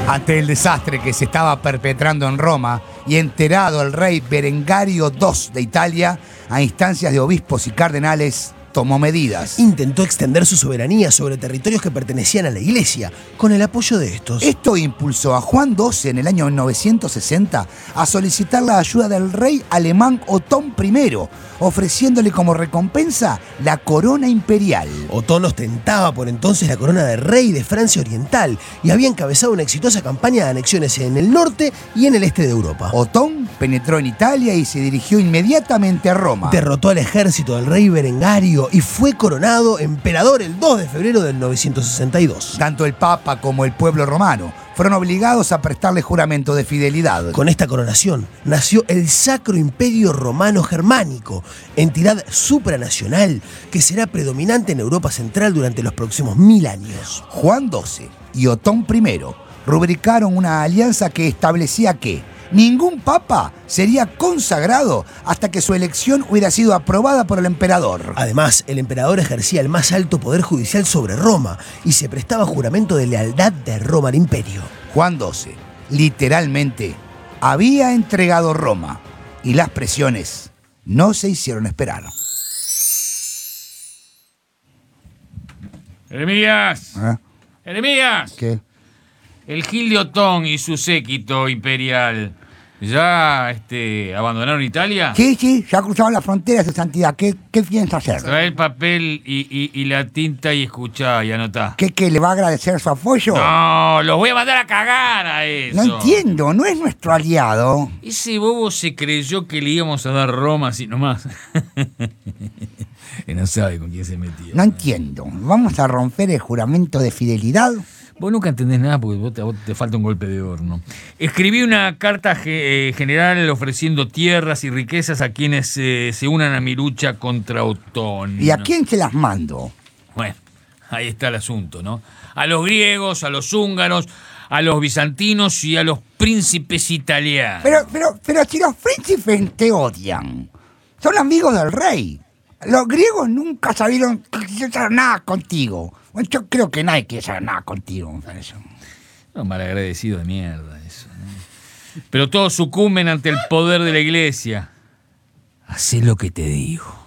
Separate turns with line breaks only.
Ante el desastre que se estaba perpetrando en Roma y enterado el rey Berengario II de Italia, a instancias de obispos y cardenales, tomó medidas.
Intentó extender su soberanía sobre territorios que pertenecían a la Iglesia, con el apoyo de estos.
Esto impulsó a Juan XII en el año 960 a solicitar la ayuda del rey alemán Otón I, ofreciéndole como recompensa la corona imperial.
Otón ostentaba por entonces la corona de rey de Francia Oriental y había encabezado una exitosa campaña de anexiones en el norte y en el este de Europa.
Otón penetró en Italia y se dirigió inmediatamente a Roma.
Derrotó al ejército del rey Berengario y fue coronado emperador el 2 de febrero del 962.
Tanto el Papa como el pueblo romano fueron obligados a prestarle juramento de fidelidad.
Con esta coronación nació el Sacro Imperio Romano Germánico, entidad supranacional que será predominante en Europa Central durante los próximos 1000 años.
Juan XII y Otón I rubricaron una alianza que establecía que ningún papa sería consagrado hasta que su elección hubiera sido aprobada por el emperador.
Además, el emperador ejercía el más alto poder judicial sobre Roma y se prestaba juramento de lealtad de Roma al imperio.
Juan XII, literalmente, había entregado Roma y las presiones no se hicieron esperar.
¡Jeremías!
¿Eh?
¡Jeremías!
¿Qué?
El Gil de Otón y su séquito imperial ya abandonaron Italia.
Sí, ya cruzaron la frontera, su santidad. ¿Qué piensa hacer?
Trae el papel y la tinta y escuchá y anotá.
¿Qué le va a agradecer su apoyo?
No, los voy a mandar a cagar a eso.
No entiendo, no es nuestro aliado.
Ese bobo se creyó que le íbamos a dar Roma así nomás. Y no sabe con quién se metía.
No entiendo. ¿Vamos a romper el juramento de fidelidad?
Vos nunca entendés nada porque a vos te falta un golpe de horno. Escribí una carta general ofreciendo tierras y riquezas a quienes se unan a mi lucha contra Otón.
¿Y a quién se las mando?
Bueno, ahí está el asunto, ¿no? A los griegos, a los húngaros, a los bizantinos y a los príncipes italianos.
Pero si los príncipes te odian, son amigos del rey. Los griegos nunca sabieron hacer nada contigo. Bueno, yo creo que nadie quiere saber nada contigo. Eso.
No, malagradecido de mierda eso, ¿no? Pero todos sucumben ante el poder de la iglesia. Hacé lo que te digo.